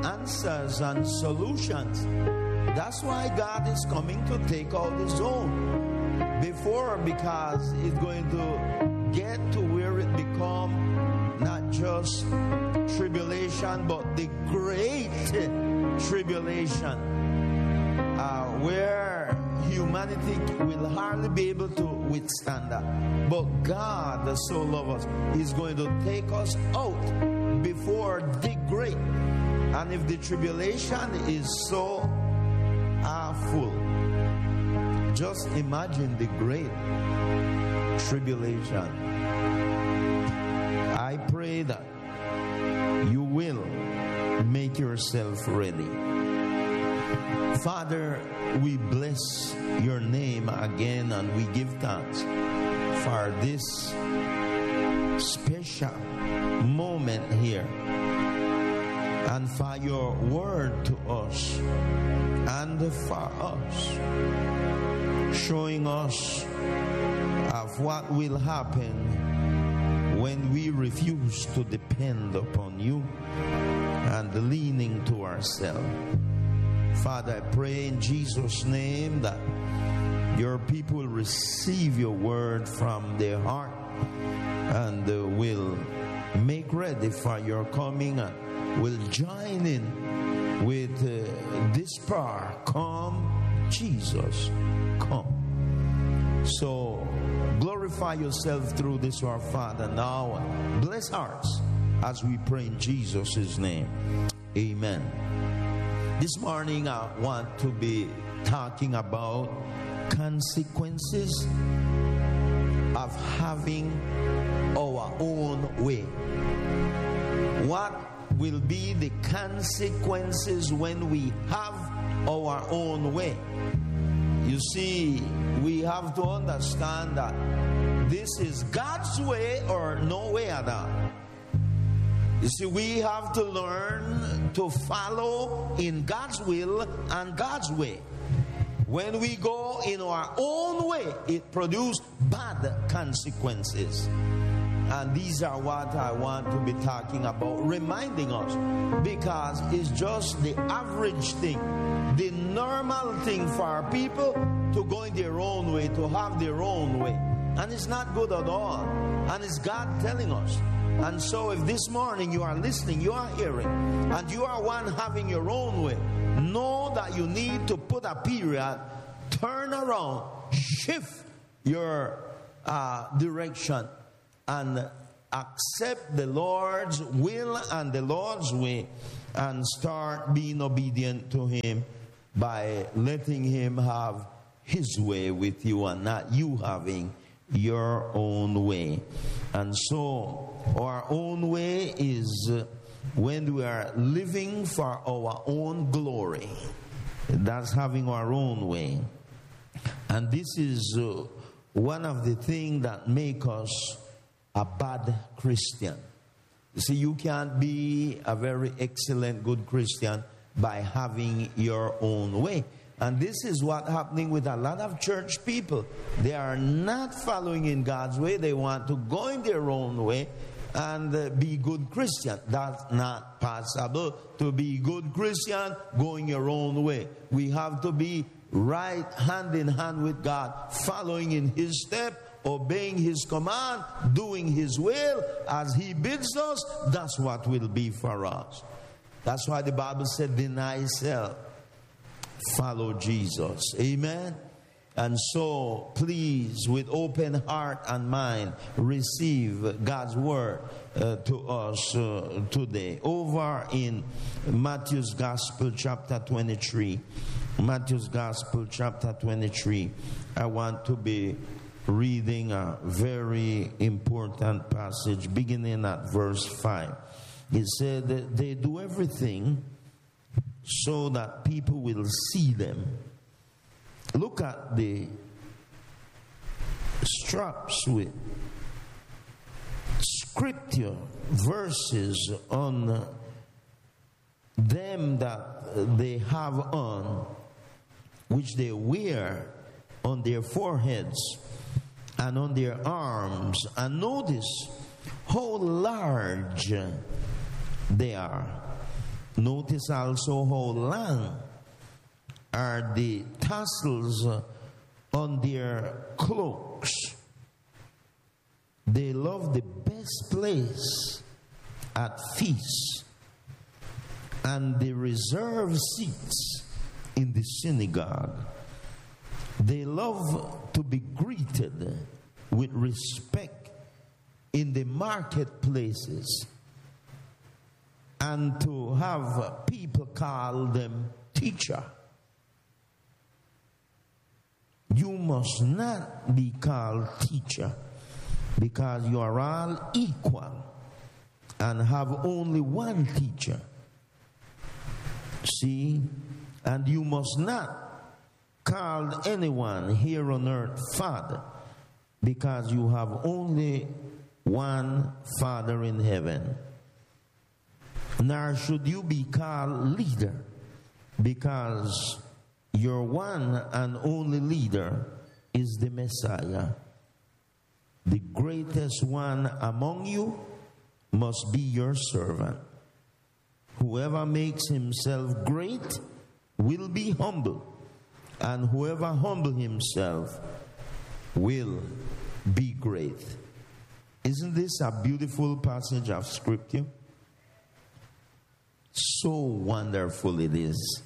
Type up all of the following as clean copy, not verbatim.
answers and solutions. That's why God is coming to take out His own before, because it's going to get to where it become not just tribulation, but the great tribulation, where humanity will hardly be able to withstand that. But God, the so loves us, is going to take us out before the great. And if the tribulation is so full, just imagine the great tribulation. I pray that you will make yourself ready. Father, we bless your name again, and we give thanks for this special moment here, and for your word to us, and for us, showing us of what will happen when we refuse to depend upon you and leaning to ourselves. Father, I pray in Jesus' name that your people receive your word from their heart and will make ready for your coming, and will join in with this prayer. Come, Jesus, come. So glorify yourself through this, our Father, now. Bless hearts as we pray in Jesus' name. Amen. This morning I want to be talking about consequences of having our own way. What will be the consequences when we have our own way? You see, we have to understand that this is God's way or no way at all. You see, we have to learn to follow in God's will and God's way. When we go in our own way, it produces bad consequences. And these are what I want to be talking about, reminding us, because it's just the average thing, the normal thing for our people to go in their own way, to have their own way. And it's not good at all. And it's God telling us. And so if this morning you are listening, you are hearing, and you are one having your own way, know that you need to put a period, turn around, shift your direction, and accept the Lord's will and the Lord's way, and start being obedient to Him by letting Him have His way with you and not you having your own way. And so our own way is when we are living for our own glory. That's having our own way. And this is one of the things that make us a bad Christian. You see, you can't be a very excellent, good Christian by having your own way. And this is what's happening with a lot of church people. They are not following in God's way. They want to go in their own way and be good Christian. That's not possible. To be good Christian, going your own way. We have to be right hand in hand with God, following in His step, obeying His command, doing His will as He bids us. That's what will be for us. That's why the Bible said, deny self, follow Jesus. Amen. And so please, with open heart and mind, receive God's word to us today. Over in Matthew's Gospel chapter 23. Matthew's Gospel chapter 23. I want to be reading a very important passage beginning at verse 5. It said that they do everything so that people will see them. Look at the straps with scripture verses on them that they have on, which they wear on their foreheads and on their arms. And notice how large they are. Notice also how long are the tassels on their cloaks. They love the best place at feasts and the reserved seats in the synagogue. They love to be greeted with respect in the marketplaces and to have people call them teacher. You must not be called teacher, because you are all equal and have only one teacher. See? And you must not call anyone here on earth Father, because you have only one Father in heaven. Nor should you be called leader, because your one and only leader is the Messiah. The greatest one among you must be your servant. Whoever makes himself great will be humble, and whoever humble himself will be great. Isn't this a beautiful passage of Scripture? So wonderful it is.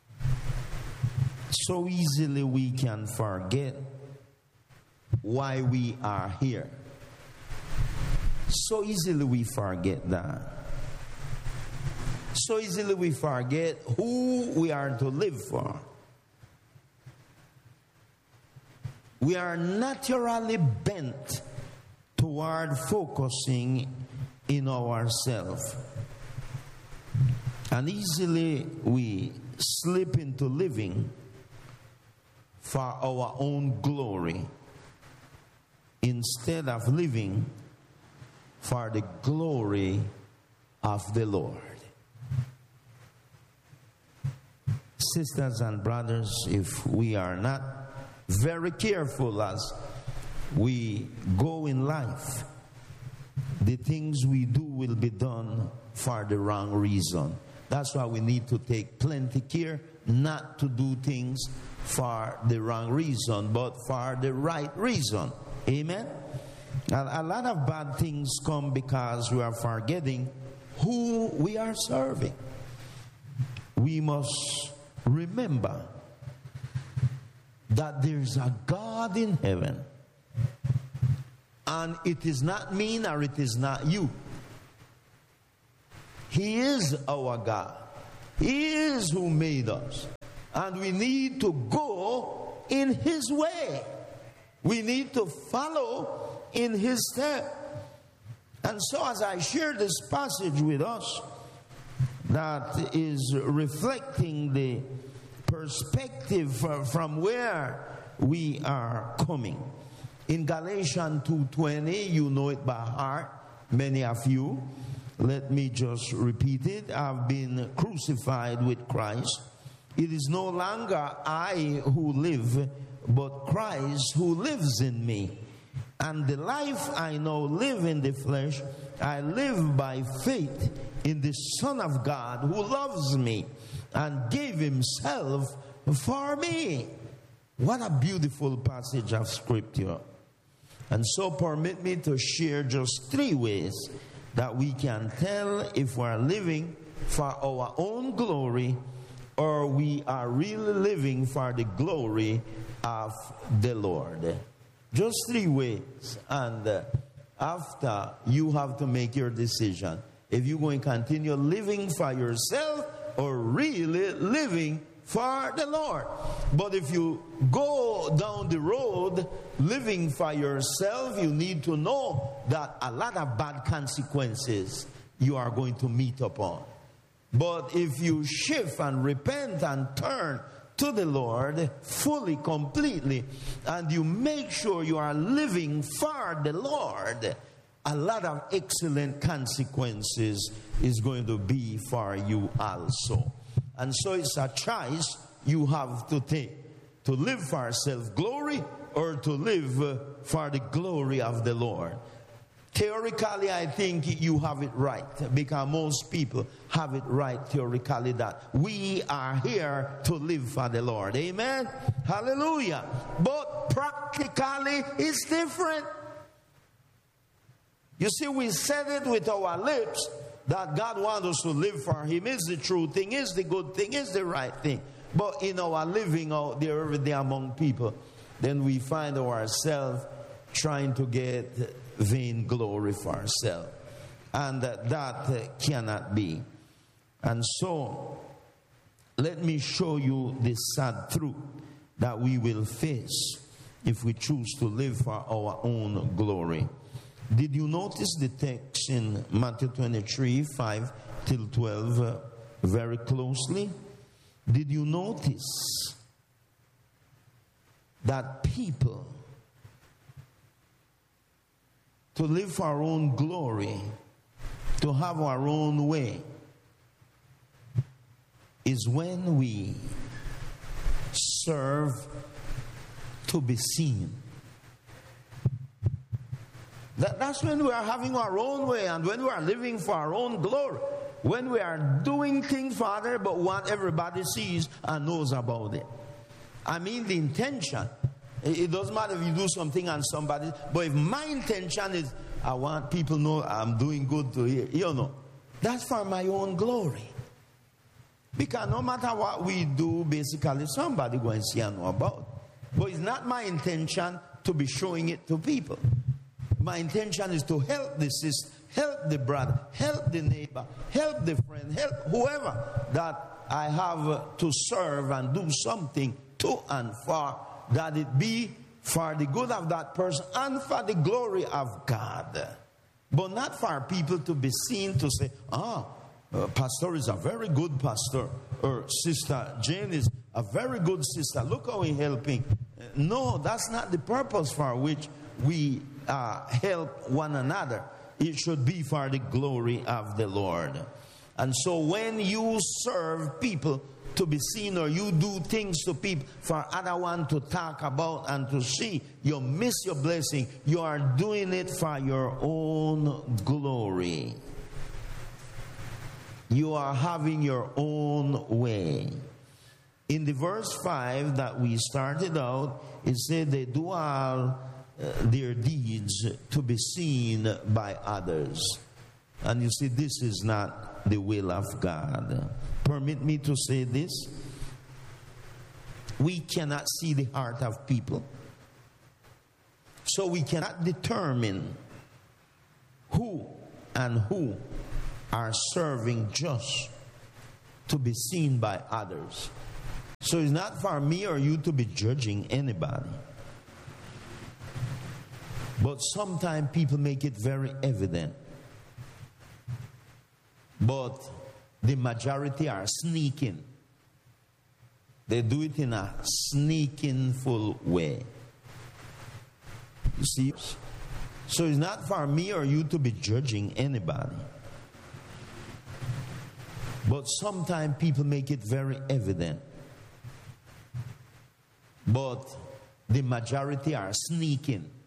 So easily we can forget why we are here. So easily we forget that. So easily we forget who we are to live for. We are naturally bent toward focusing in ourselves. And easily we slip into living for our own glory instead of living for the glory of the Lord. Sisters and brothers, if we are not very careful as we go in life, the things we do will be done for the wrong reason. That's why we need to take plenty care not to do things for the wrong reason, but for the right reason. Amen? A lot of bad things come because we are forgetting who we are serving. We must remember that there's a God in heaven, and it is not me or it is not you. He is our God. He is who made us. And we need to go in His way. We need to follow in His step. And so as I share this passage with us, that is reflecting the perspective from where we are coming. In Galatians 2:20, you know it by heart, many of you. Let me just repeat it. I've been crucified with Christ. It is no longer I who live, but Christ who lives in me. And the life I now live in the flesh, I live by faith in the Son of God who loves me and gave Himself for me. What a beautiful passage of Scripture. And so permit me to share just 3 ways that we can tell if we are living for our own glory or we are really living for the glory of the Lord. Just 3 ways. And after, you have to make your decision. If you're going to continue living for yourself or really living for the Lord. But if you go down the road living for yourself, you need to know that a lot of bad consequences you are going to meet upon. But if you shift and repent and turn to the Lord fully, completely, and you make sure you are living for the Lord, a lot of excellent consequences is going to be for you also. And so it's a choice you have to take, to live for self-glory or to live for the glory of the Lord. Theoretically, I think you have it right, because most people have it right theoretically that we are here to live for the Lord. Amen? Hallelujah. But practically, it's different. You see, we said it with our lips that God wants us to live for Him. Is the true thing, is the good thing, is the right thing. But in our living out there every day among people, then we find ourselves trying to get vain glory for ourselves. And that cannot be. And so, let me show you the sad truth that we will face if we choose to live for our own glory. Did you notice the text in Matthew 23, 5 till 12 very closely? Did you notice that people, to live for our own glory, to have our own way, is when we serve to be seen? That's when we are having our own way, and when we are living for our own glory. When we are doing things, Father, but what everybody sees and knows about it. I mean the intention. It doesn't matter if you do something on somebody, but if my intention is, I want people to know I'm doing good to hear, that's for my own glory. Because no matter what we do, basically somebody going to see and know about it. But it's not my intention to be showing it to people. My intention is to help the sister, help the brother, help the neighbor, help the friend, help whoever that I have to serve and do something to and for, that it be for the good of that person and for the glory of God. But not for people to be seen to say, pastor is a very good pastor, or Sister Jane is a very good sister. Look how he's helping. No, that's not the purpose for which we help one another. It should be for the glory of the Lord. And so when you serve people to be seen, or you do things to people for other one to talk about and to see, you miss your blessing. You are doing it for your own glory. You are having your own way. In the verse 5 that we started out, it said they do all their deeds to be seen by others. And you see, this is not the will of God. Permit me to say this. We cannot see the heart of people. So we cannot determine who are serving just to be seen by others. So it's not for me or you to be judging anybody. But sometimes people make it very evident. But the majority are sneaking. They do it in a sneaking full way. You see? So it's not for me or you to be judging anybody. But sometimes people make it very evident. But the majority are sneaking.